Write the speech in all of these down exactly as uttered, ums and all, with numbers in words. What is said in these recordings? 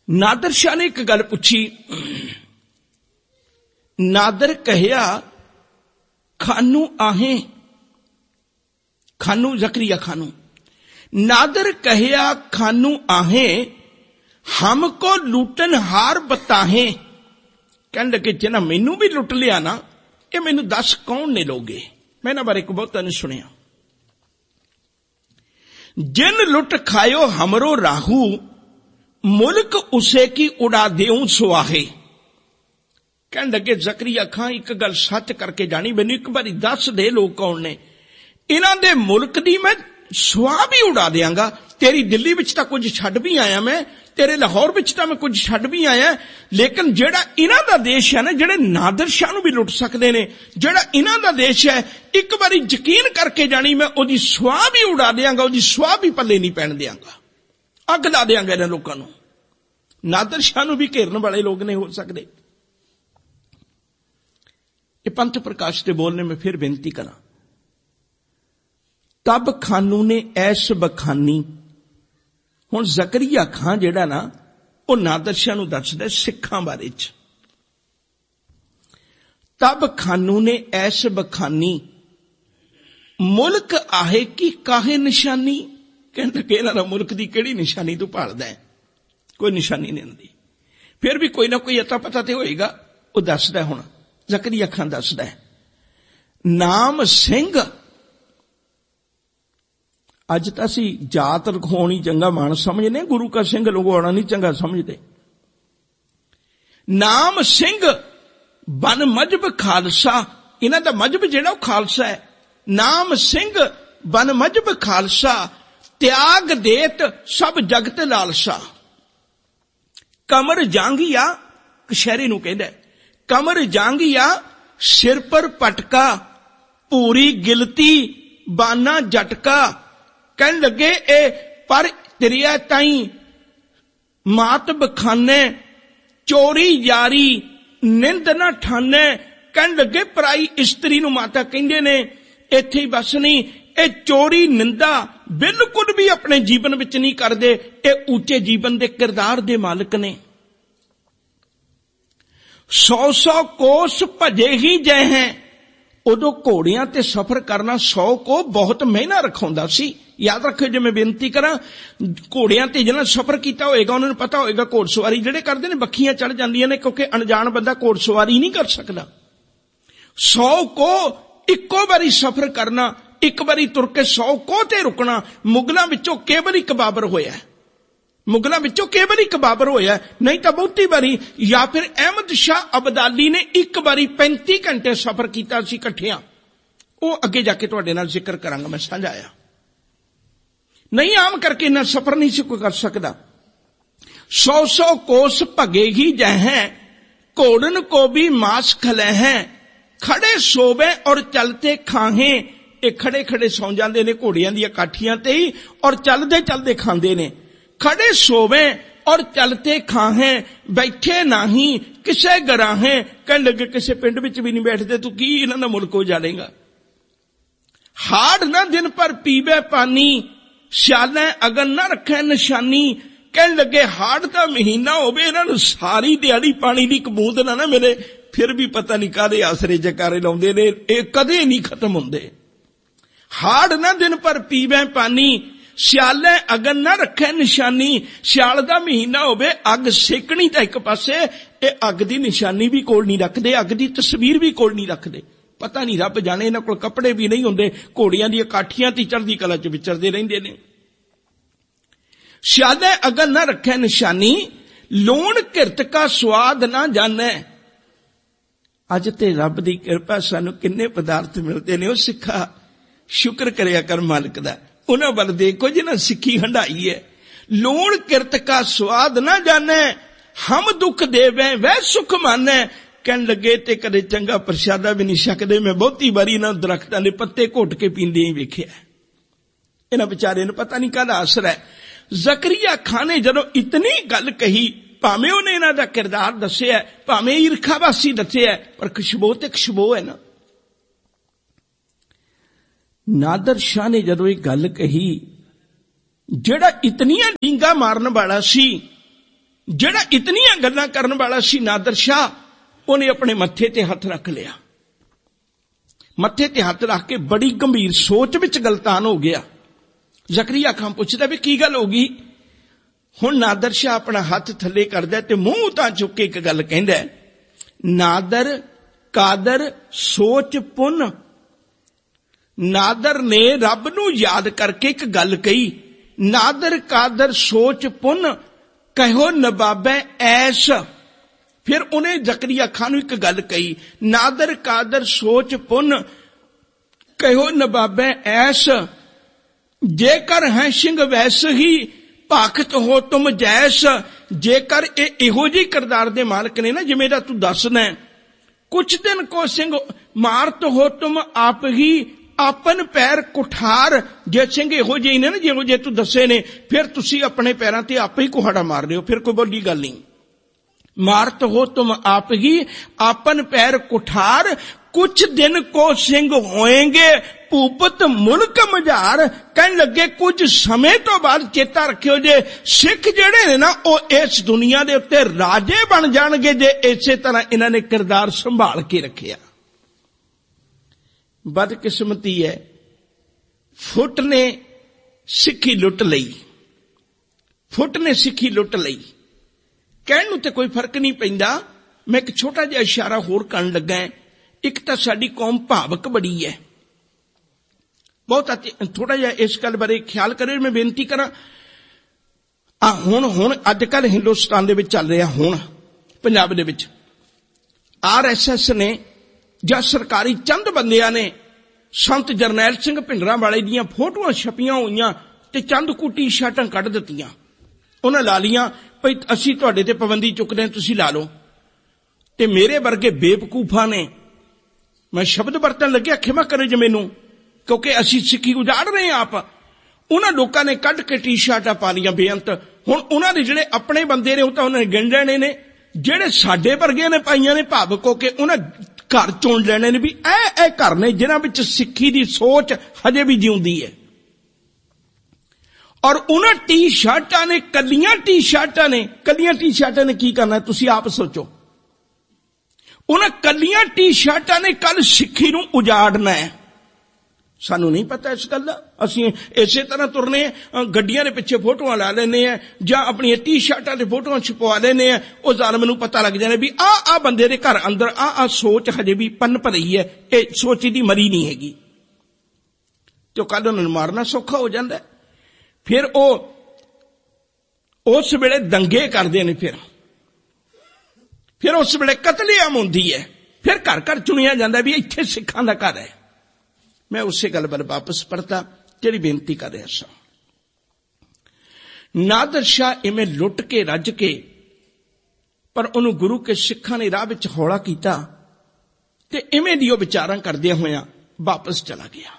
नादर शाह ने एक गल पूछी। नादर कहिया खानू आहे, खानू जकरिया खानू, नादर कहिया खानू आहे, हमको लूटन हार बताहे। कहने लगे जिन्हें मैनू भी लुट लिया ना, ये मैनू दस कौन ने लोगे। मैं इन्हां बारे को बहुता नहीं सुनिया। जिन लुट खायो हमरो राहू, मुल्क उसे की उड़ा देऊं सुआहे। कहने लगे जकरिया खां एक गल सच करके जानी, मैनू एक बारी दस दे लोग कौन ने। इन्हां दे मुल्क दी मैं सुआह भी उड़ा देंगा। तेरी दिल्ली विच तां कुछ छड्ड भी आया मैं, तेरे लाहौर विच तां मैं कुछ छड्ड भी आया, लेकिन जेड़ा इन्हां दा देश है ना, जेड़े नादर शाह नूं भी लुट सकदे ने, जेड़ा इन्हां दा देश है, एक बारी यकीन करके जानी मैं ओदी सुआह भी उड़ा देंगा, ओदी सुआह भी पल्ले नहीं पैण देंगा, अग ला देंगा इन्हां लोकां नूं। नादर शाह नूं भी घेरन वाले लोग नहीं हो सकते। ये पंथ प्रकाश के बोलने में फिर बेनती करा। तब खानू ने ऐश बखानी। हुण जकरिया खां जेड़ा ना, वो नादर शाह नूं दसदा सिखां बारे च। तब खानू ने ऐश बखानी, मुल्क आहे की काहे निशानी। कहने लगे इन्हां दा मुल्क दी किहड़ी निशानी तू भालदा है, कोई निशानी नहीं आंदी। फिर भी कोई ना कोई अता पता तो होएगा। वो दसदा हुण जकरिया खां दसदा है, नाम सिंह। अज तो असी जात रखाउणी चंगा मान समझने, गुरु का सिंह लुगाउणा नहीं चंगा समझते। नाम सिंह बन मजहब खालसा, इन्हां दा मजहब जिहड़ा खालसा है। नाम सिंह बन मजहब खालसा, त्याग देत सब जगत लालसा। कमर जांगिया, कशहरे नूं कहंदा है, कमर जांगिया सिर पर पटका, पूरी गिलती बाना झटका। कहने लगे ए पर तिरिया ताई मात बखाने, चोरी यारी निंद ना ठाने। कहने लगे पराई इस्त्री नूं माता कहंदे ने, इत्थे ही बस नहीं, ए चोरी निंदा बिल्कुल भी अपने जीवन विच नहीं करदे। ए ऊंचे जीवन दे किरदार दे मालिक ने। सौ सौ कोस भजे ही जय हैं। उदों घोड़ियां ते सफर करना सौ को बहुत महीना रखाउंदा सी। याद रखियो, जे मैं बेनती करा, घोड़ियां ते जिन्हां सफर कीता होएगा उन्हां नूं पता होएगा घोड़सवारी जिहड़े करदे ने बखियां चढ़ जांदियां ने, क्योंकि अनजान बंदा घोड़सवारी नहीं कर सकदा। सौ को इक्को बारी सफर करना, एक बारी तुर के सौ को ते रुकना। मुगलों विचों केवल एक बाबर होया, मुगलों विचों केवल एक बाबर होया, नहीं तो बहुती बारी। या फिर अहमद शाह अब्दाली ने एक बारी पैंती घंटे सफर किया सी इकट्ठियां। वो अगे जाके तुहाडे नाल जिक्र करांगा, मैं समझाया नहीं। आम करके इन्ना सफर नहीं सी कोई कर सकदा। सौ सौ कोस भगेगी जह, घोड़न को भी मांस खले हैं, खड़े सोवे और चलते खाहे। ये खड़े खड़े सौ जाते ने घोड़ियां दी काठियां ते ही, और चलते चलते खांदे ने। खड़े सोवे और चलते खाहे, बैठे नाही किसे गराहे। कहने लगे किसे पिंड विच भी नहीं बैठते, तू की इन्हां दा मुल्क उजाड़ेगा। हाड़ ना दिन पर पीवे पानी, सियाले अगन ना रखे निशानी। कहने लगे हाड़ का महीना होवे, इन्हां नूं सारी दिहाड़ी पानी दी एक बूंद ना ना मिले, फिर भी पता नहीं कादे आसरे जकारे लाउंदे ने, ये कदे नहीं खत्म हुंदे। हाड़ ना दिन पर पीवे पानी, सियाले अगन ना रखे निशानी। सियाल दा महीना होवे, अग सेकनी तां एक पासे, ये अग दी निशानी भी कोल नहीं रखदे, अग दी तस्वीर भी कोल नहीं रखदे। पता नहीं रब जाने इन्हां कोल कपड़े भी नहीं हुंदे, घोड़ियां दी काठियां ती चढ़दी कला च विचरदे रहिंदे ने। सियाले अगन ना रखे निशानी, लूण किरत का स्वाद ना जाने। अज ते रब दी किरपा सानू किन्ने पदार्थ मिलते ने। ओ सिखा शुक्र करिया कर मालिक दा, उन्हां वल देखो जिन्हां सिक्खी हंडाई है। लूण किरत का स्वाद ना जाने, हम दुख देवे वह सुख माने। कहने लगे ते कदे चंगा प्रशादा भी नहीं सकदे। मैं बहुती बारी इन्हां दरख्तां दे पत्ते घुट के पींदे ही वेखिया। इन्हां बेचारे नूं पता नहीं काहदा असर है। जकरिया खां ने जदों इतनी गल कही, भावें उन्हें इन्हां दा किरदार दस्सिया, भावें ईरखावासी दस्सिया, पर खुशबू ते खुशबू है ना। नादर शाह ने जदों ये गल कही, जेड़ा इतनियां डींगा मारन वाला सी, ਜਿਹੜਾ ਇਤਨੀਆਂ ਗੱਲਾਂ ਕਰਨ ਵਾਲਾ ਸੀ ਨਾਦਰ ਸ਼ਾਹ, ਉਹਨੇ ਆਪਣੇ ਮੱਥੇ ਤੇ ਹੱਥ ਰੱਖ ਲਿਆ। ਮੱਥੇ ਤੇ ਹੱਥ ਰੱਖ ਕੇ ਬੜੀ ਗੰਭੀਰ ਸੋਚ ਵਿੱਚ ਗਲਤਾਨ ਹੋ ਗਿਆ। ਜ਼ਕਰੀਆ ਖਾਨ ਪੁੱਛਦਾ ਵੀ ਕੀ ਗੱਲ ਹੋ ਗਈ। ਹੁਣ ਨਾਦਰ ਸ਼ਾਹ ਆਪਣਾ ਹੱਥ ਥੱਲੇ ਕਰਦਾ ਤੇ ਮੂੰਹ ਤਾਂ ਚੁੱਕ ਕੇ ਇੱਕ ਗੱਲ ਕਹਿੰਦਾ, ਨਾਦਰ ਕਾਦਰ ਸੋਚ ਪੁੰਨ। ਨਾਦਰ ਨੇ ਰੱਬ ਨੂੰ ਯਾਦ ਕਰਕੇ ਇੱਕ ਗੱਲ ਕਹੀ, ਨਾਦਰ ਕਾਦਰ ਸੋਚ ਪੁੰਨ ਕਹਿਓ ਨਵਾਬੈ ਐਸ। ਫਿਰ ਉਹਨੇ ਜ਼ਕਰੀਆ ਖਾਨ ਨੂੰ ਇੱਕ ਗੱਲ ਕਹੀ, ਨਾਦਰ ਕਾਦਰ ਸੋਚ ਪੁੰਨ ਕਹਿਓ ਨਵਾਬੈ ਐਸ। ਜੇਕਰ ਹੈ ਸਿੰਘ ਵੈਸ ਹੀ ਭਾਖਤ ਹੋ ਤੁਮ ਜੈਸ। ਜੇਕਰ ਇਹ ਇਹੋ ਜਿਹੀ ਕਿਰਦਾਰ ਦੇ ਮਾਲਕ ਨੇ ਨਾ ਜਿਵੇਂ ਦਾ ਤੂੰ ਦੱਸਣਾ, ਕੁਛ ਦਿਨ ਕੋ ਸਿੰਘ ਮਾਰਤ ਹੋ ਤੁਮ ਆਪ ਹੀ ਆਪਨ ਪੈਰ ਕੁਠਾਰ। ਜੇ ਸਿੰਘ ਇਹੋ ਜਿਹੇ ਨੇ ਨਾ ਜਿਹੋ ਜਿਹੇ ਤੂੰ ਦੱਸੇ ਨੇ, ਫਿਰ ਤੁਸੀਂ ਆਪਣੇ ਪੈਰਾਂ ਤੇ ਆਪੇ ਹੀ ਕੁਹਾੜਾ ਮਾਰ ਲਿਓ, ਫਿਰ ਕੋਈ ਬੋਲੀ ਗੱਲ ਨਹੀਂ। ਮਾਰਤ ਹੋ ਤੁਮ ਆਪ ਹੀ ਆਪਨ ਪੈਰ ਕੁਠਾਰ। ਕੁਛ ਦਿਨ ਕੋ ਸਿੰਘ ਹੋਏਗੇ ਭੂਪਤ ਮੁਲਕ ਮਝਾਰ। ਕਹਿਣ ਲੱਗੇ ਕੁਝ ਸਮੇਂ ਤੋਂ ਬਾਅਦ ਚੇਤਾ ਰੱਖਿਓ ਜੇ ਸਿੱਖ ਜਿਹੜੇ ਨੇ ਨਾ ਉਹ ਇਸ ਦੁਨੀਆ ਦੇ ਉੱਤੇ ਰਾਜੇ ਬਣ ਜਾਣਗੇ, ਜੇ ਇਸੇ ਤਰ੍ਹਾਂ ਇਹਨਾਂ ਨੇ ਕਿਰਦਾਰ ਸੰਭਾਲ ਕੇ ਰੱਖਿਆ। ਬਦਕਿਸਮਤੀ ਹੈ, ਫੁੱਟ ਨੇ ਸਿੱਖੀ ਲੁੱਟ ਲਈ, ਫੁੱਟ ਨੇ ਸਿੱਖੀ ਲੁੱਟ ਲਈ। ਕਹਿਣ ਨੂੰ ਤੇ ਕੋਈ ਫਰਕ ਨਹੀਂ ਪੈਂਦਾ। ਮੈਂ ਇੱਕ ਛੋਟਾ ਜਿਹਾ ਇਸ਼ਾਰਾ ਹੋਰ ਕਰਨ ਲੱਗਾ। ਇੱਕ ਤਾਂ ਸਾਡੀ ਕੌਮ ਭਾਵਕ ਬੜੀ ਹੈ, ਬਹੁਤ ਥੋੜਾ ਜਿਹਾ ਇਸ ਗੱਲ ਬਾਰੇ ਖਿਆਲ ਕਰਿਓ। ਮੈਂ ਬੇਨਤੀ ਕਰਾਂ, ਆ ਹੁਣ ਹੁਣ ਅੱਜ ਕੱਲ ਹਿੰਦੁਸਤਾਨ ਦੇ ਵਿੱਚ ਚੱਲ ਰਿਹਾ, ਹੁਣ ਪੰਜਾਬ ਦੇ ਵਿੱਚ ਆਰ ਐਸ ਐਸ ਨੇ ਜਾਂ ਸਰਕਾਰੀ ਚੰਦ ਬੰਦਿਆਂ ਨੇ ਸੰਤ ਜਰਨੈਲ ਸਿੰਘ ਭਿੰਡਰਾਂਵਾਲੇ ਦੀਆਂ ਫੋਟੋਆਂ ਛਪੀਆਂ ਹੋਈਆਂ ਤੇ ਚੰਦ ਕੁ ਟੀ ਸ਼ਰਟਾਂ ਕੱਢ ਦਿੱਤੀਆਂ। ਉਹਨਾਂ ਲਾ ਲੀਆਂ ਭਈ ਅਸੀਂ ਤੁਹਾਡੇ ਤੇ ਪਾਬੰਦੀ ਚੁੱਕਦੇ ਹਾਂ, ਤੁਸੀਂ ਲਾ ਲਓ। ਤੇ ਮੇਰੇ ਵਰਗੇ ਬੇਵਕੂਫਾਂ ਨੇ, ਮੈਂ ਸ਼ਬਦ ਵਰਤਣ ਲੱਗਿਆ ਖਿਮਾ ਕਰੇ ਜੇ ਮੈਨੂੰ, ਕਿਉਂਕਿ ਅਸੀਂ ਸਿੱਖੀ ਉਜਾੜ ਰਹੇ ਹਾਂ ਆਪ। ਉਹਨਾਂ ਲੋਕਾਂ ਨੇ ਕੱਢ ਕੇ ਟੀ ਸ਼ਰਟਾਂ ਪਾ ਲੀਆਂ ਬੇਅੰਤ। ਹੁਣ ਉਹਨਾਂ ਦੇ ਜਿਹੜੇ ਆਪਣੇ ਬੰਦੇ ਨੇ ਉਹ ਤਾਂ ਉਹਨਾਂ ਨੇ ਗਿਣ ਲੈਣੇ ਨੇ, ਜਿਹੜੇ ਸਾਡੇ ਵਰਗੇ ਨੇ ਪਾਈਆਂ ਨੇ ਭਾਵਕ ਹੋ ਕੇ, ਉਹਨਾਂ ਘਰ ਚੁਣ ਲੈਣੇ ਨੇ ਵੀ ਇਹ ਇਹ ਘਰ ਨੇ ਜਿਨ੍ਹਾਂ ਵਿੱਚ ਸਿੱਖੀ ਦੀ ਸੋਚ ਹਜੇ ਵੀ ਜਿਉਂਦੀ ਹੈ। ਔਰ ਉਹਨਾਂ ਟੀ ਸ਼ਰਟਾਂ ਨੇ, ਕੱਲੀਆਂ ਟੀ ਸ਼ਰਟਾਂ ਨੇ, ਕੱਲੀਆਂ ਟੀ ਸ਼ਰਟਾਂ ਨੇ ਕੀ ਕਰਨਾ ਤੁਸੀਂ ਆਪ ਸੋਚੋ। ਉਹਨਾਂ ਕੱਲੀਆਂ ਟੀ ਸ਼ਰਟਾਂ ਨੇ ਕੱਲ ਸਿੱਖੀ ਨੂੰ ਉਜਾੜਨਾ ਹੈ। ਸਾਨੂੰ ਨਹੀਂ ਪਤਾ ਇਸ ਗੱਲ ਦਾ। ਅਸੀਂ ਇਸੇ ਤਰ੍ਹਾਂ ਤੁਰਨੇ ਆ, ਗੱਡੀਆਂ ਦੇ ਪਿੱਛੇ ਫੋਟੋਆਂ ਲਾ ਲੈਂਦੇ ਆ ਜਾਂ ਆਪਣੀਆਂ ਟੀ ਸ਼ਰਟਾਂ ਤੇ ਫੋਟੋਆਂ ਛਪਵਾ ਲੈਂਦੇ ਆ। ਉਹ ਜ਼ਾਲਮ ਨੂੰ ਪਤਾ ਲੱਗ ਜਾਣਾ ਵੀ ਆਹ ਆਹ ਬੰਦੇ ਦੇ ਘਰ ਅੰਦਰ ਆਹ ਆਹ ਸੋਚ ਹਜੇ ਵੀ ਪਨਪ ਰਹੀ ਹੈ, ਇਹ ਸੋਚ ਦੀ ਮਰੀ ਨਹੀਂ ਹੈਗੀ। ਤੇ ਕੱਲ ਉਹਨਾਂ ਨੂੰ ਮਾਰਨਾ ਸੌਖਾ ਹੋ ਜਾਂਦਾ। ਫਿਰ ਉਹ ਉਸ ਵੇਲੇ ਦੰਗੇ ਕਰਦੇ ਨੇ, ਫਿਰ ਫਿਰ ਉਸ ਵੇਲੇ ਕਤਲੇਆਮ ਹੁੰਦੀ ਹੈ। ਫਿਰ ਘਰ ਘਰ ਚੁਣਿਆ ਜਾਂਦਾ ਵੀ ਇੱਥੇ ਸਿੱਖਾਂ ਦਾ ਘਰ ਹੈ। ਮੈਂ ਉਸੇ ਗੱਲ ਵੱਲ ਵਾਪਸ ਪਰਤਾ ਜਿਹੜੀ ਬੇਨਤੀ ਕਰ ਰਿਹਾ ਸਾਂ। ਨਾਦਰ ਸ਼ਾਹ ਇਵੇਂ ਲੁੱਟ ਕੇ ਰੱਜ ਕੇ, ਪਰ ਉਹਨੂੰ ਗੁਰੂ ਕੇ ਸਿੱਖਾਂ ਨੇ ਰਾਹ ਵਿੱਚ ਹੌਲਾ ਕੀਤਾ ਤੇ ਇਵੇਂ ਦੀ ਉਹ ਵਿਚਾਰਾਂ ਕਰਦਿਆਂ ਹੋਇਆਂ ਵਾਪਸ ਚਲਾ ਗਿਆ।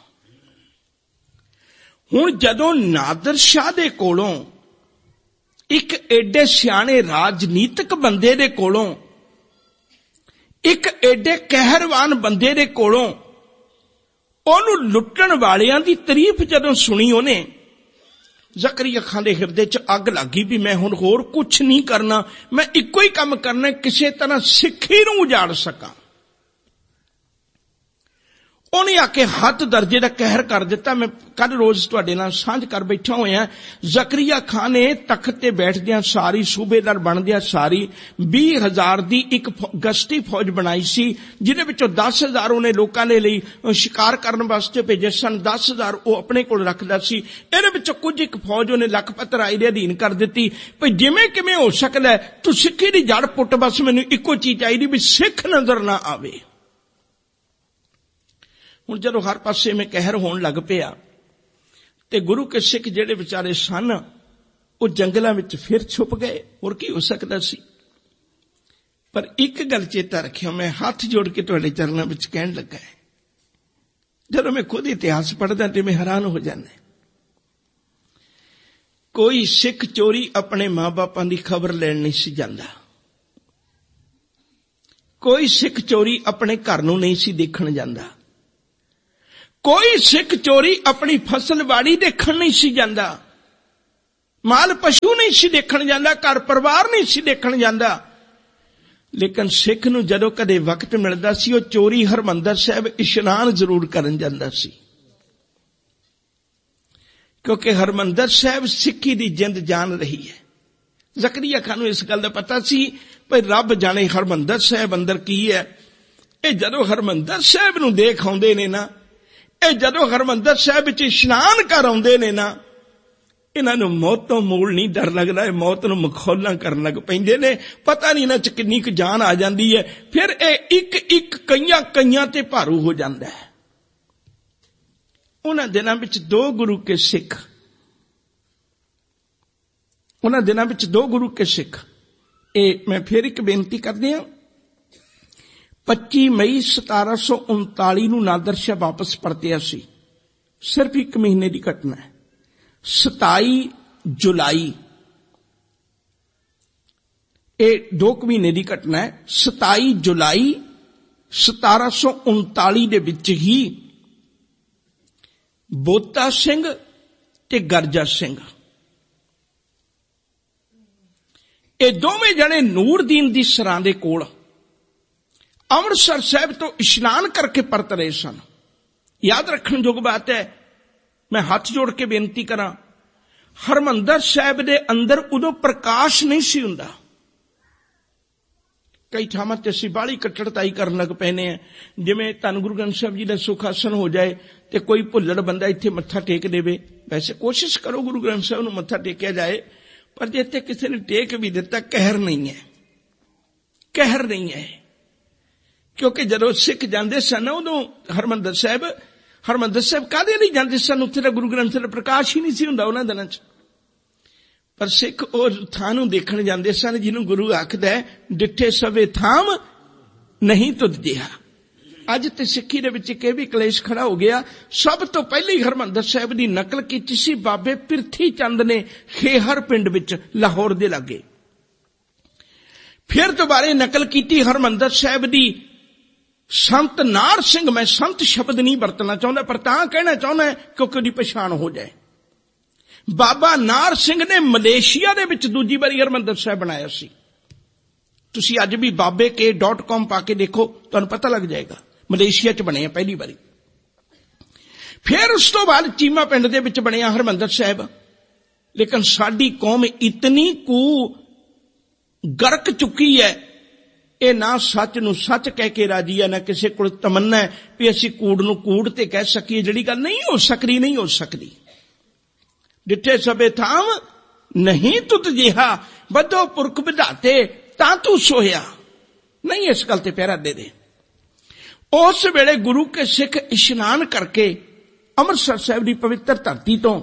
ਹੁਣ ਜਦੋਂ ਨਾਦਰ ਸ਼ਾਹ ਦੇ ਕੋਲੋਂ, ਇੱਕ ਏਡੇ ਸਿਆਣੇ ਰਾਜਨੀਤਿਕ ਬੰਦੇ ਦੇ ਕੋਲੋਂ, ਇੱਕ ਏਡੇ ਕਹਿਰਵਾਨ ਬੰਦੇ ਦੇ ਕੋਲੋਂ ਉਹਨੂੰ ਲੁੱਟਣ ਵਾਲਿਆਂ ਦੀ ਤਾਰੀਫ ਜਦੋਂ ਸੁਣੀ ਉਹਨੇ, ਜ਼ਕਰੀਆ ਖਾਨ ਦੇ ਹਿਰਦੇ 'ਚ ਅੱਗ ਲੱਗ ਗਈ ਵੀ ਮੈਂ ਹੁਣ ਹੋਰ ਕੁਛ ਨਹੀਂ ਕਰਨਾ, ਮੈਂ ਇੱਕੋ ਹੀ ਕੰਮ ਕਰਨਾ, ਕਿਸੇ ਤਰ੍ਹਾਂ ਸਿੱਖੀ ਨੂੰ ਉਜਾੜ ਸਕਾਂ। ਉਹਨੇ ਆ ਕੇ ਹੱਦ ਦਰਜੇ ਦਾ ਕਹਿਰ ਕਰ ਦਿੱਤਾ। ਮੈਂ ਕੱਲ ਰੋਜ਼ ਤੁਹਾਡੇ ਨਾਲ ਸਾਂਝ ਕਰ ਬੈਠਾ ਹੋਇਆ। ਜ਼ਕਰੀਆ ਖਾਨ ਨੇ ਤਖਤ ਤੇ ਬੈਠਦਿਆਂ ਸਾਰੀ, ਸੂਬੇਦਾਰ ਬਣਦਿਆਂ ਸਾਰੀ, ਵੀਹ ਹਜ਼ਾਰ ਦੀ ਇੱਕ ਗਸ਼ਤੀ ਫੌਜ ਬਣਾਈ ਸੀ, ਜਿਹਦੇ ਵਿੱਚੋਂ ਦਸ ਹਜ਼ਾਰ ਉਹਨੇ ਲੋਕਾਂ ਦੇ ਲਈ ਸ਼ਿਕਾਰ ਕਰਨ ਵਾਸਤੇ ਭੇਜੇ ਸਨ, ਦਸ ਹਜ਼ਾਰ ਉਹ ਆਪਣੇ ਕੋਲ ਰੱਖਦਾ ਸੀ। ਇਹਦੇ ਵਿੱਚੋਂ ਕੁਝ ਇੱਕ ਫੌਜ ਉਹਨੇ ਲਖਪਤ ਰਾਏ ਦੇ ਅਧੀਨ ਕਰ ਦਿੱਤੀ ਭਈ ਜਿਵੇਂ ਕਿਵੇਂ ਹੋ ਸਕਦਾ ਤੂੰ ਸਿੱਖੀ ਦੀ ਜੜ ਪੁੱਟ, ਬਸ ਮੈਨੂੰ ਇੱਕੋ ਚੀਜ਼ ਚਾਹੀਦੀ ਵੀ ਸਿੱਖ ਨਜ਼ਰ ਨਾ ਆਵੇ। ਹੁਣ ਜਦੋਂ ਹਰ ਪਾਸੇ ਮੈਂ ਕਹਿਰ ਹੋਣ ਲੱਗ ਪਿਆ ਤੇ ਗੁਰੂ ਕੇ ਸਿੱਖ ਜਿਹੜੇ ਵਿਚਾਰੇ ਸਨ ਉਹ ਜੰਗਲਾਂ ਵਿੱਚ ਫਿਰ ਛੁਪ ਗਏ। ਹੋਰ ਕੀ ਹੋ ਸਕਦਾ ਸੀ। ਪਰ ਇੱਕ ਗੱਲ ਚੇਤਾ ਰੱਖਿਓ, ਮੈਂ ਹੱਥ ਜੋੜ ਕੇ ਤੁਹਾਡੇ ਚਰਨਾਂ ਵਿੱਚ ਕਹਿਣ ਲੱਗਾ ਹੈ, ਜਦੋਂ ਮੈਂ ਖੁਦ ਇਤਿਹਾਸ ਪੜ੍ਹਦਾ ਤੇ ਮੈਂ ਹੈਰਾਨ ਹੋ ਜਾਂਦਾ। ਕੋਈ ਸਿੱਖ ਚੋਰੀ ਆਪਣੇ ਮਾਂ-ਬਾਪਾਂ ਦੀ ਖਬਰ ਲੈਣ ਨਹੀਂ ਸੀ ਜਾਂਦਾ। ਕੋਈ ਸਿੱਖ ਚੋਰੀ ਆਪਣੇ ਘਰ ਨੂੰ ਨਹੀਂ ਸੀ ਦੇਖਣ ਜਾਂਦਾ। ਕੋਈ ਸਿੱਖ ਚੋਰੀ ਆਪਣੀ ਫਸਲ ਬਾੜੀ ਦੇਖਣ ਨਹੀਂ ਸੀ ਜਾਂਦਾ। ਮਾਲ ਪਸ਼ੂ ਨਹੀਂ ਸੀ ਦੇਖਣ ਜਾਂਦਾ, ਘਰ ਪਰਿਵਾਰ ਨਹੀਂ ਸੀ ਦੇਖਣ ਜਾਂਦਾ। ਲੇਕਿਨ ਸਿੱਖ ਨੂੰ ਜਦੋਂ ਕਦੇ ਵਕਤ ਮਿਲਦਾ ਸੀ ਉਹ ਚੋਰੀ ਹਰਿਮੰਦਰ ਸਾਹਿਬ ਇਸ਼ਨਾਨ ਜ਼ਰੂਰ ਕਰਨ ਜਾਂਦਾ ਸੀ, ਕਿਉਂਕਿ ਹਰਿਮੰਦਰ ਸਾਹਿਬ ਸਿੱਖੀ ਦੀ ਜਿੰਦ ਜਾਨ ਰਹੀ ਹੈ। ਜ਼ਕਰੀਆ ਖਾਨ ਨੂੰ ਇਸ ਗੱਲ ਦਾ ਪਤਾ ਸੀ ਭਈ ਰੱਬ ਜਾਣੇ ਹਰਿਮੰਦਰ ਸਾਹਿਬ ਅੰਦਰ ਕੀ ਹੈ। ਇਹ ਜਦੋਂ ਹਰਿਮੰਦਰ ਸਾਹਿਬ ਨੂੰ ਦੇਖ ਆਉਂਦੇ ਨੇ ਨਾ, ਇਹ ਜਦੋਂ ਹਰਿਮੰਦਰ ਸਾਹਿਬ ਵਿੱਚ ਇਸ਼ਨਾਨ ਕਰ ਆਉਂਦੇ ਨੇ ਨਾ, ਇਹਨਾਂ ਨੂੰ ਮੌਤ ਤੋਂ ਮੂਲ ਨਹੀਂ ਡਰ ਲੱਗਦਾ, ਇਹ ਮੌਤ ਨੂੰ ਮਖੌਲਾਂ ਕਰਨ ਲੱਗ ਪੈਂਦੇ ਨੇ। ਪਤਾ ਨਹੀਂ ਇਹਨਾਂ 'ਚ ਕਿੰਨੀ ਕੁ ਜਾਨ ਆ ਜਾਂਦੀ ਹੈ। ਫਿਰ ਇਹ ਇੱਕ ਇੱਕ ਕਈਆਂ ਕਈਆਂ ਤੇ ਭਾਰੂ ਹੋ ਜਾਂਦਾ ਹੈ। ਉਹਨਾਂ ਦਿਨਾਂ ਵਿੱਚ ਦੋ ਗੁਰੂ ਕੇ ਸਿੱਖ ਉਹਨਾਂ ਦਿਨਾਂ ਵਿੱਚ ਦੋ ਗੁਰੂ ਕੇ ਸਿੱਖ ਇਹ ਮੈਂ ਫਿਰ ਇੱਕ ਬੇਨਤੀ ਕਰਦੇ ਹਾਂ, ਪੱਚੀ ਮਈ ਸਤਾਰਾਂ ਸੌ ਉਨਤਾਲੀ ਨੂੰ ਨਾਦਰ ਸ਼ਾਹ ਵਾਪਸ ਪਰਤਿਆ ਸੀ। ਸਿਰਫ ਇੱਕ ਮਹੀਨੇ ਦੀ ਘਟਨਾ ਹੈ। ਸਤਾਈ ਜੁਲਾਈ, ਇਹ ਦੋ ਕੁ ਮਹੀਨੇ ਦੀ ਘਟਨਾ ਹੈ। ਸਤਾਈ ਜੁਲਾਈ ਸਤਾਰਾਂ ਸੌ ਉਨਤਾਲੀ ਦੇ ਵਿੱਚ ਹੀ ਬੋਤਾ ਸਿੰਘ ਤੇ ਗਰਜਾ ਸਿੰਘ, ਇਹ ਦੋਵੇਂ ਜਣੇ ਨੂਰਦੀਨ ਦੀ ਸਰਾਂ ਦੇ ਕੋਲ ਅੰਮ੍ਰਿਤਸਰ ਸਾਹਿਬ ਤੋਂ ਇਸ਼ਨਾਨ ਕਰਕੇ ਪਰਤ ਰਹੇ ਸਨ। ਯਾਦ ਰੱਖਣ ਯੋਗ ਬਾਤ ਹੈ, ਮੈਂ ਹੱਥ ਜੋੜ ਕੇ ਬੇਨਤੀ ਕਰਾਂ, ਹਰਿਮੰਦਰ ਸਾਹਿਬ ਦੇ ਅੰਦਰ ਉਦੋਂ ਪ੍ਰਕਾਸ਼ ਨਹੀਂ ਸੀ ਹੁੰਦਾ। ਕਈ ਥਾਵਾਂ ਤੇ ਅਸੀਂ ਬਾਹਲੀ ਕੱਟੜਤਾਈ ਕਰਨ ਲੱਗ ਪੈਨੇ ਆ, ਜਿਵੇਂ ਧੰਨ ਗੁਰੂ ਗ੍ਰੰਥ ਸਾਹਿਬ ਜੀ ਦਾ ਸੁਖਾਸਨ ਹੋ ਜਾਏ ਤੇ ਕੋਈ ਭੁੱਲੜ ਬੰਦਾ ਇੱਥੇ ਮੱਥਾ ਟੇਕ ਦੇਵੇ। ਵੈਸੇ ਕੋਸ਼ਿਸ਼ ਕਰੋ ਗੁਰੂ ਗ੍ਰੰਥ ਸਾਹਿਬ ਨੂੰ ਮੱਥਾ ਟੇਕਿਆ ਜਾਏ, ਪਰ ਜੇ ਇੱਥੇ ਕਿਸੇ ਨੇ ਟੇਕ ਵੀ ਦਿੱਤਾ, ਕਹਿਰ ਨਹੀਂ ਹੈ, ਕਹਿਰ ਨਹੀਂ ਹੈ। ਕਿਉਂਕਿ ਜਦੋਂ ਸਿੱਖ ਜਾਂਦੇ ਸਨ ਉਦੋਂ ਹਰਿਮੰਦਰ ਸਾਹਿਬ ਹਰਿਮੰਦਰ ਸਾਹਿਬ ਕਾਹਦੇ ਲਈ ਜਾਂਦੇ ਸਨ? ਉੱਥੇ ਤਾਂ ਗੁਰੂ ਗ੍ਰੰਥ ਸਾਹਿਬ ਦਾ ਪ੍ਰਕਾਸ਼ ਹੀ ਨਹੀਂ ਸੀ ਹੁੰਦਾ ਉਹਨਾਂ ਦਿਨਾਂ 'ਚ। ਪਰ ਸਿੱਖ ਉਹ ਥਾਂ ਨੂੰ ਦੇਖਣ ਜਾਂਦੇ ਸਨ ਜਿਹਨੂੰ ਗੁਰੂ ਆਖਦਾ ਡਿੱਠੇ ਸਵੇ ਥਾਮ ਨਹੀਂ ਤੁਧ ਜਿਹਾ। ਅੱਜ ਤੇ ਸਿੱਖੀ ਦੇ ਵਿੱਚ ਇੱਕ ਇਹ ਵੀ ਕਲੇਸ਼ ਖੜਾ ਹੋ ਗਿਆ। ਸਭ ਤੋਂ ਪਹਿਲੀ ਹਰਿਮੰਦਰ ਸਾਹਿਬ ਦੀ ਨਕਲ ਕੀਤੀ ਸੀ ਬਾਬੇ ਪਿਰਥੀ ਚੰਦ ਨੇ ਖੇਹਰ ਪਿੰਡ ਵਿੱਚ, ਲਾਹੌਰ ਦੇ ਲਾਗੇ। ਫਿਰ ਦੁਬਾਰੇ ਨਕਲ ਕੀਤੀ ਹਰਿਮੰਦਰ ਸਾਹਿਬ ਦੀ ਸੰਤ ਨਾਰ ਸਿੰਘ। ਮੈਂ ਸੰਤ ਸ਼ਬਦ ਨਹੀਂ ਵਰਤਣਾ ਚਾਹੁੰਦਾ, ਪਰ ਤਾਂ ਕਹਿਣਾ ਚਾਹੁੰਦਾ ਕਿਉਂਕਿ ਉਹਦੀ ਪਛਾਣ ਹੋ ਜਾਏ। ਬਾਬਾ ਨਾਰ ਸਿੰਘ ਨੇ ਮਲੇਸ਼ੀਆ ਦੇ ਵਿੱਚ ਦੂਜੀ ਵਾਰੀ ਹਰਿਮੰਦਰ ਸਾਹਿਬ ਬਣਾਇਆ ਸੀ। ਤੁਸੀਂ ਅੱਜ ਵੀ ਬਾਬੇ ਕੇ ਡਾਟ ਕਾਮ ਪਾ ਕੇ ਦੇਖੋ, ਤੁਹਾਨੂੰ ਪਤਾ ਲੱਗ ਜਾਏਗਾ। ਮਲੇਸ਼ੀਆ 'ਚ ਬਣਿਆ ਪਹਿਲੀ ਵਾਰੀ। ਫਿਰ ਉਸ ਤੋਂ ਬਾਅਦ ਚੀਮਾ ਪਿੰਡ ਦੇ ਵਿੱਚ ਬਣਿਆ ਹਰਿਮੰਦਰ ਸਾਹਿਬ। ਲੇਕਿਨ ਸਾਡੀ ਕੌਮ ਇਤਨੀ ਕੁ ਗਰਕ ਚੁੱਕੀ ਹੈ, ਇਹ ਨਾ ਸੱਚ ਨੂੰ ਸੱਚ ਕਹਿ ਕੇ ਰਾਜੀ ਹੈ, ਨਾ ਕਿਸੇ ਕੋਲ ਤਮੰਨਾ ਹੈ ਵੀ ਅਸੀਂ ਕੂੜ ਨੂੰ ਕੂੜ ਤੇ ਕਹਿ ਸਕੀਏ। ਜਿਹੜੀ ਗੱਲ ਨਹੀਂ ਹੋ ਸਕਦੀ, ਨਹੀਂ ਹੋ ਸਕਦੀ। ਡਿੱਠੇ ਸਭੇ ਥਾਮ ਨਹੀਂ ਤੁਧ ਜਿਹਾ, ਬੱਧੋ ਪੁਰਖ ਵਿਧਾਤੇ ਤਾਂ ਤੂੰ ਸੋਇਆ। ਨਹੀਂ ਇਸ ਗੱਲ ਤੇ ਪਹਿਰਾ ਦੇ ਦੇ। ਉਸ ਵੇਲੇ ਗੁਰੂ ਕੇ ਸਿੱਖ ਇਸ਼ਨਾਨ ਕਰਕੇ ਅੰਮ੍ਰਿਤਸਰ ਸਾਹਿਬ ਦੀ ਪਵਿੱਤਰ ਧਰਤੀ ਤੋਂ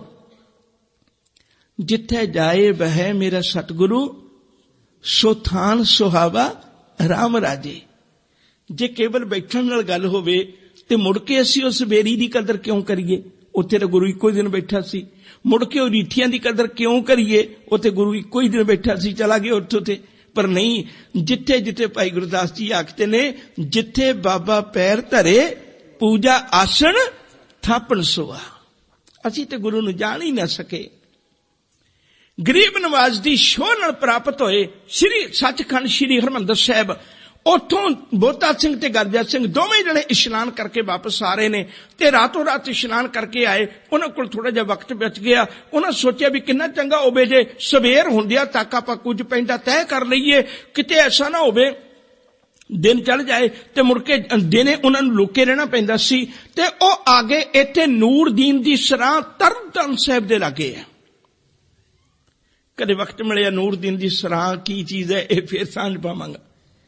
ਜਿੱਥੇ ਜਾਏ ਬਹਿ ਮੇਰਾ ਸਤਿਗੁਰੂ, ਸੋ ਥਾਨ ਸੁਹਾਵਾ ਰਾਮ ਰਾਜੇ। ਜੇ ਕੇਵਲ ਬੈਠਣ ਨਾਲ ਗੱਲ ਹੋਵੇ ਤੇ ਮੁੜ ਕੇ ਅਸੀਂ ਉਸ ਬੇਰੀ ਦੀ ਕਦਰ ਕਿਉਂ ਕਰੀਏ? ਉੱਥੇ ਤਾਂ ਗੁਰੂ ਇੱਕੋ ਹੀ ਦਿਨ ਬੈਠਾ ਸੀ। ਮੁੜ ਕੇ ਉਹ ਰੀਠੀਆਂ ਦੀ ਕਦਰ ਕਿਉਂ ਕਰੀਏ? ਉੱਥੇ ਗੁਰੂ ਇੱਕੋ ਹੀ ਦਿਨ ਬੈਠਾ ਸੀ, ਚਲਾ ਗਿਆ ਉੱਥੋਂ ਤੇ। ਪਰ ਨਹੀਂ, ਜਿੱਥੇ ਜਿੱਥੇ ਭਾਈ ਗੁਰਦਾਸ ਜੀ ਆਖਦੇ ਨੇ, ਜਿੱਥੇ ਬਾਬਾ ਪੈਰ ਧਰੇ ਪੂਜਾ ਆਸਣ ਥਾਪਣ ਸੋਆ। ਅਸੀਂ ਤੇ ਗੁਰੂ ਨੂੰ ਜਾਣ ਹੀ ਨਾ ਸਕੇ। ਗਰੀਬ ਨਵਾਜ਼ ਦੀ ਸ਼ੋਹ ਨਾਲ ਪ੍ਰਾਪਤ ਹੋਏ ਸ੍ਰੀ ਸੱਚਖੰਡ ਸ੍ਰੀ ਹਰਿਮੰਦਰ ਸਾਹਿਬ। ਉੱਥੋਂ ਬੋਤਾ ਸਿੰਘ ਤੇ ਗਰਜਾ ਸਿੰਘ ਦੋਵੇਂ ਜਣੇ ਇਸ਼ਨਾਨ ਕਰਕੇ ਵਾਪਸ ਆ ਰਹੇ ਨੇ ਤੇ ਰਾਤੋਂ ਰਾਤ ਇਸ਼ਨਾਨ ਕਰਕੇ ਆਏ। ਉਹਨਾਂ ਕੋਲ ਥੋੜਾ ਜਿਹਾ ਵਕਤ ਬਚ ਗਿਆ। ਉਹਨਾਂ ਸੋਚਿਆ ਵੀ ਕਿੰਨਾ ਚੰਗਾ ਹੋਵੇ ਜੇ ਸਵੇਰ ਹੁੰਦਿਆਂ ਤੱਕ ਆਪਾਂ ਕੁਝ ਪੈਂਦਾ ਤੈਅ ਕਰ ਲਈਏ, ਕਿਤੇ ਐਸਾ ਨਾ ਹੋਵੇ ਦਿਨ ਚੜ ਜਾਏ ਤੇ ਮੁੜ ਕੇ ਦਿਨੇ ਉਹਨਾਂ ਨੂੰ ਲੁਕੇ ਰਹਿਣਾ ਪੈਂਦਾ ਸੀ। ਤੇ ਉਹ ਆ ਗਏ ਇੱਥੇ ਨੂਰਦੀਨ ਦੀ ਸਰਾਂ ਤਰਨਤਾਰਨ ਸਾਹਿਬ ਦੇ ਲਾਗੇ ਹੈ। ਕਦੇ ਵਕਤ ਮਿਲਿਆ ਨੂਰਦੀਨ ਦੀ ਸਰਾਂ ਕੀ ਚੀਜ਼ ਹੈ ਇਹ ਫੇਰ ਸਾਂਝ ਪਾਵਾਂਗਾ।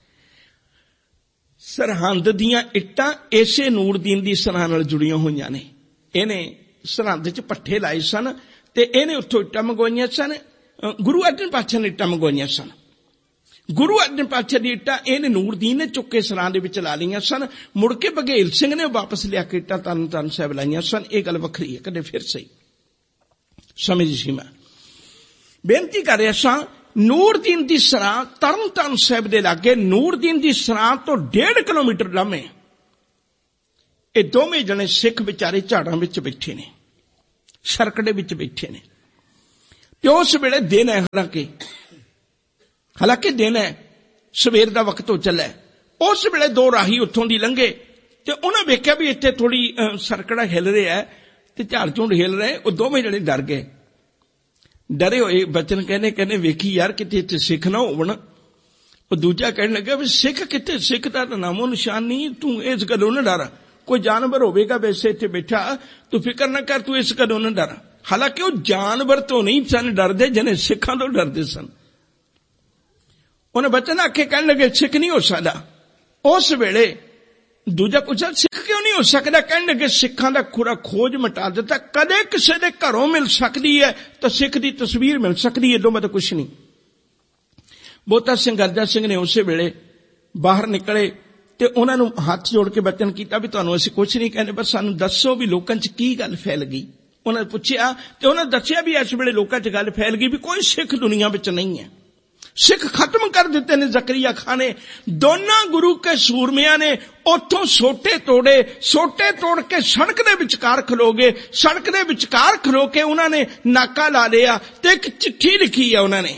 ਸਰਹੰਦ ਦੀਆਂ ਇੱਟਾਂ ਇਸੇ ਨੂਰਦੀਨ ਦੀ ਸਰਾਂ ਨਾਲ ਜੁੜੀਆਂ ਹੋਈਆਂ ਨੇ। ਇਹਨੇ ਸਰਹੰਦ 'ਚ ਪੱਠੇ ਲਾਏ ਸਨ ਤੇ ਇਹਨੇ ਉੱਥੋਂ ਇੱਟਾਂ ਮੰਗਵਾਈਆਂ ਸਨ। ਗੁਰੂ ਅਰਜਨ ਪਾਤਸ਼ਾਹ ਨੇ ਇੱਟਾਂ ਮੰਗਵਾਈਆਂ ਸਨ। ਗੁਰੂ ਅਰਜਨ ਪਾਤਸ਼ਾਹ ਦੀ ਇੱਟਾਂ ਇਹਨੇ ਨੂਰਦੀਨ ਨੇ ਚੁੱਕ ਕੇ ਸਰਾਂ ਦੇ ਵਿੱਚ ਲਾ ਲਈਆਂ ਸਨ। ਮੁੜ ਕੇ ਬਘੇਲ ਸਿੰਘ ਨੇ ਵਾਪਸ ਲਿਆ ਕੇ ਇੱਟਾਂ ਤਰਨਤਾਰਨ ਸਾਹਿਬ ਲਾਈਆਂ ਸਨ। ਇਹ ਗੱਲ ਵੱਖਰੀ ਹੈ, ਕਦੇ ਫਿਰ ਸਹੀ ਸਮਝ ਸੀ। ਮੈਂ ਬੇਨਤੀ ਕਰ ਰਿਹਾ ਸਾਂ, ਨੂਰਦੀਨ ਦੀ ਸਰਾਂ ਤਰਨਤਾਰਨ ਸਾਹਿਬ ਦੇ ਲਾਗੇ, ਨੂਰਦੀਨ ਦੀ ਸਰਾਂ ਤੋਂ ਡੇਢ ਕਿਲੋਮੀਟਰ ਲਾਂਘੇ ਇਹ ਦੋਵੇਂ ਜਣੇ ਸਿੱਖ ਵਿਚਾਰੇ ਝਾੜਾਂ ਵਿੱਚ ਬੈਠੇ ਨੇ, ਸਰਕੜੇ ਵਿੱਚ ਬੈਠੇ ਨੇ। कि उस वेले दिन है, हालांकि हालांकि दिन है, सवेर का वक्त हो चला है। उस वेले दो राही उत्थों दी लंघे ते उन्हें वेख्या भी इत्थे थोड़ी सरकड़ा हिल रहा है ते झाड़ झुंड हिल रहे, वो दोवें जने डर गए। डरे होए बचन कहने कहने वेखी यार किते इत्थे सिख ना होवन। वो दूजा कहने लगा भी सिख किते, सिख दा नामो निशान नहीं, तू इस गलों ना डर, कोई जानवर होवेगा वैसे इत्थे बैठा, तू फिक्र ना कर, तू इस गलों ना डर। हालांकि वो जानवर तो नहीं सन डरदे जिन्हें सिखां तो डरदे सन। उन्हें बचन आखे कहने लगे सिख नहीं हो सकदा। उस वेले दूजा पूछा सिख क्यों नहीं हो सकता? कहने लगे सिखां दा खुरा खोज मिटा दिता, कदे किसी दे घरों मिल सकती है तो सिख दी तस्वीर मिल सकती है, दो मतलब कुछ नहीं। बोता सिंह गर्जा सिंह ने उस वेले बाहर निकले ते उन्हां नूं हाथ जोड़ के बचन किया भी तुहानूं असीं कुछ नहीं कहने, बस सानूं दसो भी लोकां च की गल फैल गई। उन्होंने पूछया ते उन्होंने दस्सिया भी इस वेले लोकां च गल फैल गई भी कोई सिख दुनिया विच नहीं है, सिख खत्म कर दिते ने जकरिया खान ने। दोनों गुरु के सूरमिया ने उथों सोटे तोड़े, सोटे तोड़ के सड़क दे विचकार खलो गए, सड़क दे विचकार खलो के उन्होंने नाका ला लिया ते एक चिट्ठी लिखी है। उन्होंने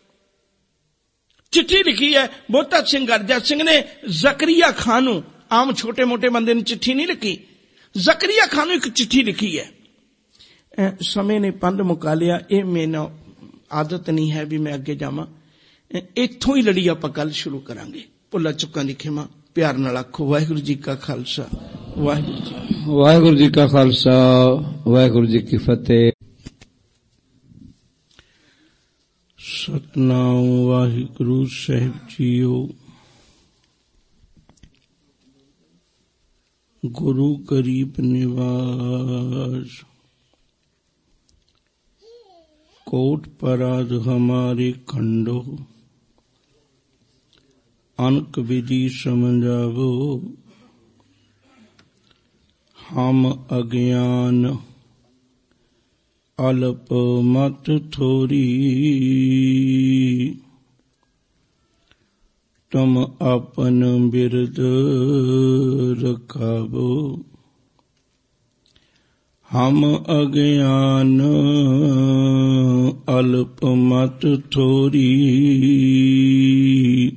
चिट्ठी लिखी है, बोता सिंह गर्जा सिंह ने जकरिया खान नूं, आम छोटे मोटे बंदे ने चिट्ठी नहीं लिखी, जकरिया खान नूं एक चिट्ठी लिखी है। समय ने पंध मुका लिया, ये मेरी आदत नहीं है भी मैं अगे जावां, इत्थों ही लड़ी आपां गल शुरू करांगे। भुल्ला चुक्कां दी खिमा प्यार नाल आखो वाहिगुरू जी का खालसा वाहिगुरू जी वाहिगुरू जी का खालसा वाहिगुरू जी की फतेह। सतनाम वाहिगुरू साहिब जीओ। गुरु गरीब निवास, कोट पराध हमारे खंडो, अनक विधि समझावो, हम अज्ञान अल्प मत थोरी, तुम अपन बिरद रखावो, हम अज्ञान अल्प मत थोरी,